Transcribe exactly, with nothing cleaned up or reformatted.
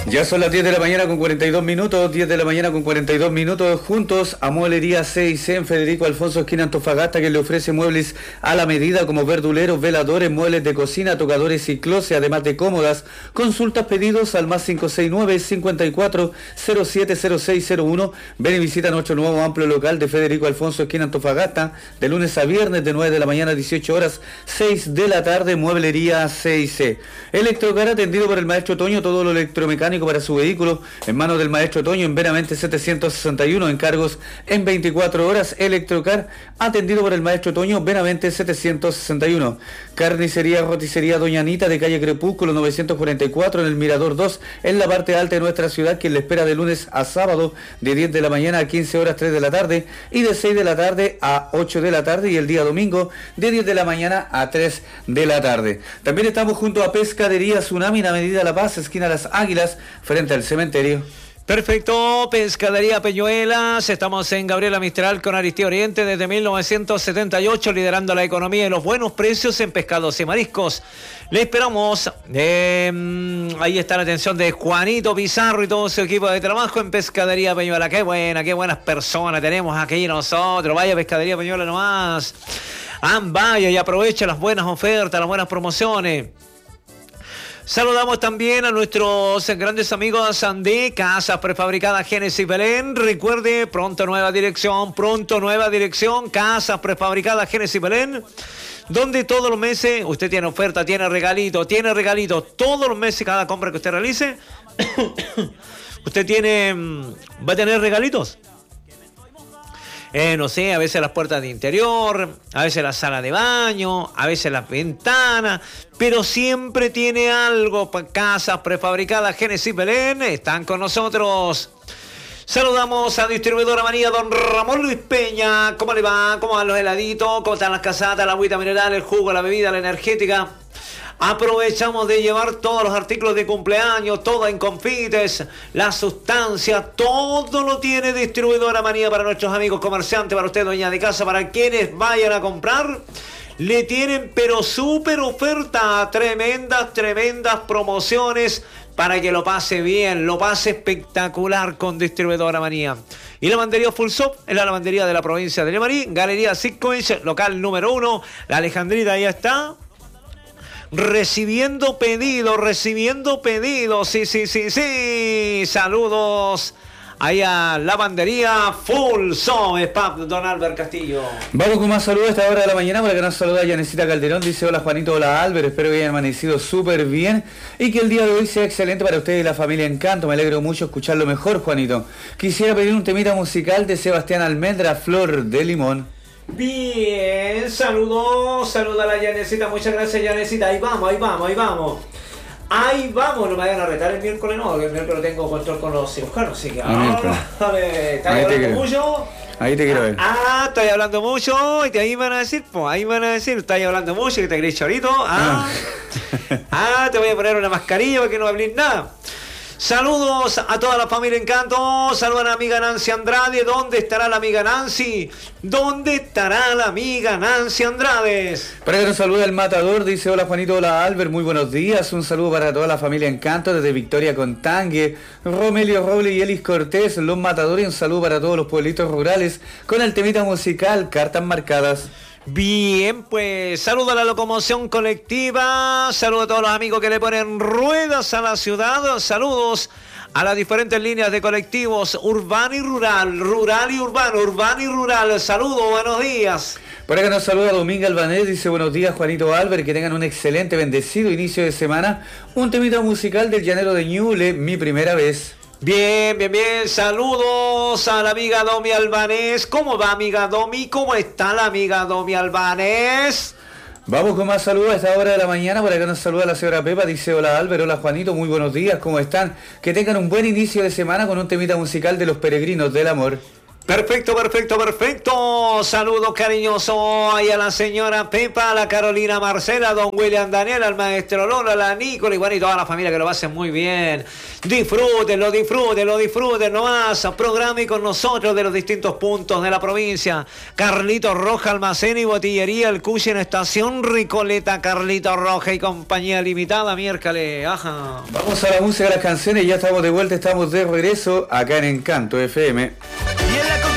Ya son las diez de la mañana con cuarenta y dos minutos, diez de la mañana con cuarenta y dos minutos, juntos a Mueblería C y C en Federico Alfonso esquina Antofagasta, que le ofrece muebles a la medida como verduleros, veladores, muebles de cocina, tocadores y closet, además de cómodas. Consultas, pedidos al más cinco seis nueve, cincuenta y cuatro, cero siete cero seis cero uno. Ven y visita nuestro nuevo amplio local de Federico Alfonso esquina Antofagasta, de lunes a viernes de nueve de la mañana a dieciocho horas, seis de la tarde, Mueblería C y C. Electrocar, atendido por el maestro Toño, todo lo electromecánico para su vehículo en manos del maestro Toño, en Veramente setecientos sesenta y uno, encargos en veinticuatro horas. Electrocar, atendido por el maestro Toño, Veramente setecientos sesenta y uno. Carnicería, roticería Doña Anita, de calle Crepúsculo novecientos cuarenta y cuatro, en el Mirador dos, en la parte alta de nuestra ciudad, quien le espera de lunes a sábado, de diez de la mañana a quince horas, tres de la tarde, y de seis de la tarde a ocho de la tarde, y el día domingo, de diez de la mañana a tres de la tarde. También estamos junto a Pescadería Tsunami, en Avenida La Paz, esquina Las Águilas, frente al cementerio. Perfecto, Pescadería Peñuelas, estamos en Gabriela Mistral con Aristía Oriente desde mil novecientos setenta y ocho, liderando la economía y los buenos precios en pescados y mariscos. Le esperamos, eh, ahí está la atención de Juanito Pizarro y todo su equipo de trabajo en Pescadería Peñuela. Qué buena, qué buenas personas tenemos aquí nosotros. Vaya Pescadería Peñuela nomás. Ah, vaya y aprovecha las buenas ofertas, las buenas promociones. Saludamos también a nuestros grandes amigos de Casas Prefabricadas Génesis Belén. Recuerde, pronto nueva dirección, pronto nueva dirección, Casas Prefabricadas Génesis Belén, donde todos los meses usted tiene oferta, tiene regalito, tiene regalito. Todos los meses, cada compra que usted realice, usted tiene, va a tener regalitos. Eh, no sé, a veces las puertas de interior, a veces la sala de baño, a veces las ventanas, pero siempre tiene algo. Casas Prefabricadas Génesis Belén están con nosotros. Saludamos a Distribuidora Manía, don Ramón Luis Peña. ¿Cómo le va? ¿Cómo van los heladitos? ¿Cómo están las casatas, la agüita mineral, el jugo, la bebida, la energética? Aprovechamos de llevar todos los artículos de cumpleaños, todo en confites, la sustancia, todo lo tiene Distribuidora Manía para nuestros amigos comerciantes, para usted, dueña de casa, para quienes vayan a comprar. Le tienen pero súper oferta, tremendas, tremendas promociones para que lo pase bien, lo pase espectacular con Distribuidora Manía. Y Lavandería Full Shop es la lavandería de la provincia de Limarí, Galería Sitcoins, local número uno, la Alejandrita ya está. Recibiendo pedidos, recibiendo pedidos, sí, sí, sí, sí. Saludos ahí a Lavandería Full Shop, Spap, don Albert Castillo. Vamos con más saludos a esta hora de la mañana, para que nos saluda Yanesita Calderón. Dice: hola Juanito, hola Albert, espero que hayan amanecido súper bien y que el día de hoy sea excelente para ustedes y la familia Encanto. Me alegro mucho escucharlo mejor, Juanito. Quisiera pedir un temita musical de Sebastián Almendra, Flor de Limón. Bien, saludos, saludos a la Yanesita, muchas gracias Yanesita, ahí vamos, ahí vamos, ahí vamos. Ahí vamos, no me vayan a retar el miércoles, no, que el miércoles tengo control con los cirujanos, así que ahora, a ver, ¿estás hablando mucho? Ahí te quiero ver. Ah, estoy hablando mucho, y ahí van a decir, pues ahí van a decir, estás hablando mucho, que te querés chorito, ah, ah, te voy a poner una mascarilla para que no hables nada. Saludos a toda la familia Encanto. Saludos a la amiga Nancy Andrade. ¿Dónde estará la amiga Nancy? ¿Dónde estará la amiga Nancy Andrades? Para que nos salude el Matador, dice: hola Juanito, hola Albert, muy buenos días. Un saludo para toda la familia Encanto desde Victoria Contangue, Romelio Roble y Elis Cortés, los Matadores. Un saludo para todos los pueblitos rurales con el temita musical Cartas Marcadas. Bien, pues saludo a la locomoción colectiva, saludo a todos los amigos que le ponen ruedas a la ciudad, saludos a las diferentes líneas de colectivos urbano y rural, rural y urbano, urbano y rural. Saludos, buenos días. Por acá nos saluda Dominga Albanés, dice: buenos días Juanito, Albert, que tengan un excelente, bendecido inicio de semana. Un temita musical del Llanero de Ñuble, Mi Primera Vez. Bien, bien, bien, saludos a la amiga Domi Albanés. ¿Cómo va, amiga Domi? ¿Cómo está la amiga Domi Albanés? Vamos con más saludos a esta hora de la mañana. Por acá nos saluda la señora Pepa, dice: hola Álvaro, hola Juanito, muy buenos días, ¿cómo están? Que tengan un buen inicio de semana con un temita musical de Los Peregrinos del Amor. Perfecto, perfecto, perfecto. Saludos cariñosos ahí a la señora Pepa, a la Carolina Marcela, a don William Daniel, al maestro Lola, a la Nicola y bueno, y toda la familia que lo hacen muy bien. Disfrútenlo, disfrútenlo, disfruten nomás. Programa y con nosotros de los distintos puntos de la provincia. Carlitos Roja, almacén y botillería, el Cuchi en estación Ricoleta, Carlitos Roja y compañía limitada, miércoles. Ajá. Vamos a la música, a las canciones, ya estamos de vuelta, estamos de regreso acá en Encanto F M. Y en la